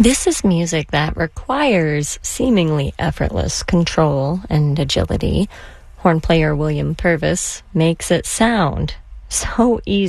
This is music that requires seemingly effortless control and agility. Horn player William Purvis makes it sound so easy.